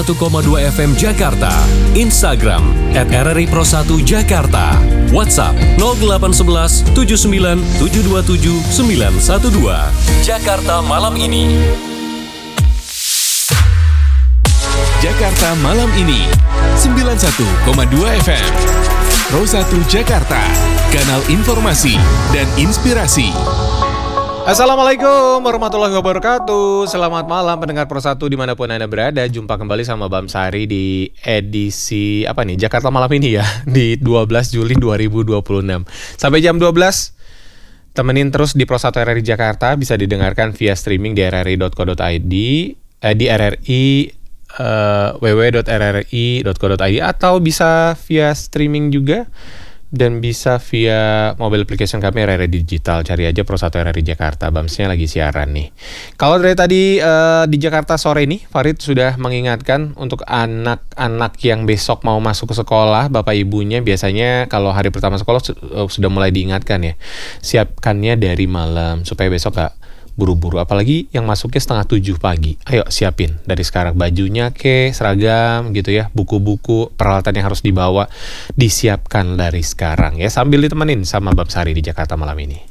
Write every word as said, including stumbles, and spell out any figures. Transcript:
satu koma dua F M Jakarta, Instagram at R R I Pro satu Jakarta, WhatsApp nol delapan satu satu tujuh sembilan tujuh dua tujuh sembilan satu dua. Jakarta Malam Ini. Jakarta Malam Ini sembilan puluh satu koma dua F M Pro satu Jakarta, kanal informasi dan inspirasi. Assalamualaikum warahmatullahi wabarakatuh. Selamat malam pendengar Pro satu dimanapun Anda berada. Jumpa kembali sama Bam Sari di edisi apa nih Jakarta Malam Ini ya, di dua belas Juli dua ribu dua puluh enam. Sampai jam dua belas temenin terus di Pro satu R R I Jakarta. Bisa didengarkan via streaming di r r i dot co dot i d, eh, di R R I uh, w w w dot r r i dot co dot i d, atau bisa via streaming juga. Dan bisa via mobile application kami R R I Digital. Cari aja Pro satu R R I Jakarta. Bamsnya lagi siaran nih. Kalau dari tadi uh, di Jakarta sore nih, Farid sudah mengingatkan untuk anak-anak yang besok mau masuk ke sekolah, bapak ibunya biasanya kalau hari pertama sekolah uh, sudah mulai diingatkan ya, siapkannya dari malam supaya besok gak buru-buru, apalagi yang masuknya setengah tujuh pagi. Ayo siapin dari sekarang, bajunya ke seragam gitu ya, buku-buku, peralatan yang harus dibawa disiapkan dari sekarang ya, sambil ditemenin sama Bab Sari di Jakarta Malam Ini.